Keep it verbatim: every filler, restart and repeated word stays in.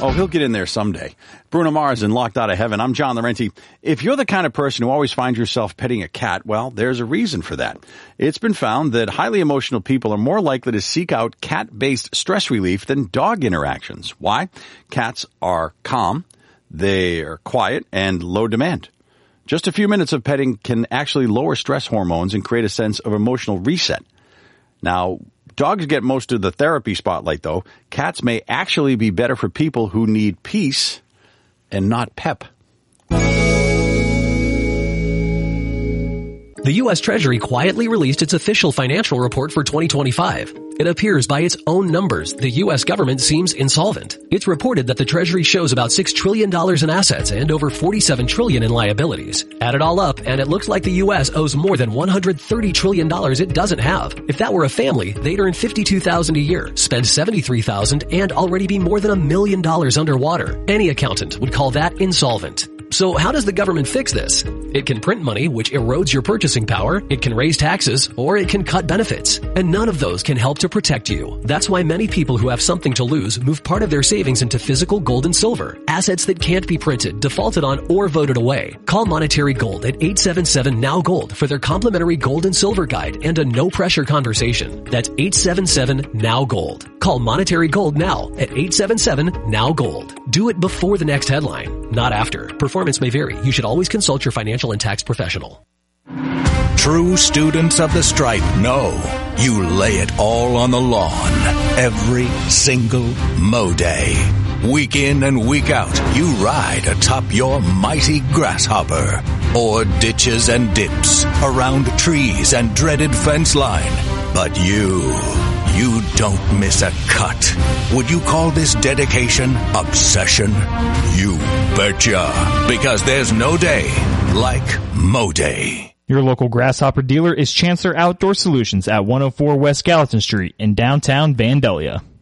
Oh, he'll get in there someday. Bruno Mars and Locked Out of Heaven. I'm John Laurenti. If you're the kind of person who always finds yourself petting a cat, well, there's a reason for that. It's been found that highly emotional people are more likely to seek out cat-based stress relief than dog interactions. Why? Cats are calm, they are quiet, and low demand. Just a few minutes of petting can actually lower stress hormones and create a sense of emotional reset. Now, dogs get most of the therapy spotlight, though. Cats may actually be better for people who need peace and not pep. The U S Treasury quietly released its official financial report for twenty twenty-five. It appears by its own numbers, the U S government seems insolvent. It's reported that the Treasury shows about six trillion dollars in assets and over forty-seven trillion dollars in liabilities. Add it all up, and it looks like the U S owes more than one hundred thirty trillion dollars it doesn't have. If that were a family, they'd earn fifty-two thousand dollars a year, spend seventy-three thousand dollars, and already be more than a million dollars underwater. Any accountant would call that insolvent. So how does the government fix this? It can print money, which erodes your purchasing power, it can raise taxes, or it can cut benefits. And none of those can help to protect you. That's why many people who have something to lose move part of their savings into physical gold and silver, assets that can't be printed, defaulted on, or voted away. Call Monetary Gold at eight seven seven N O W Gold for their complimentary gold and silver guide and a no-pressure conversation. That's eight seven seven N O W Gold. Call Monetary Gold now at eight seven seven N O W Gold. Do it before the next headline, not after. Performance may vary. You should always consult your financial and tax professional. True students of the stripe know you lay it all on the lawn every single mow day. Week in and week out, you ride atop your mighty grasshopper or ditches and dips around trees and dreaded fence line. But you... You don't miss a cut. Would you call this dedication obsession? You betcha. Because there's no day like Mow Day. Your local Grasshopper dealer is Chancellor Outdoor Solutions at one oh four West Gallatin Street in downtown Vandalia.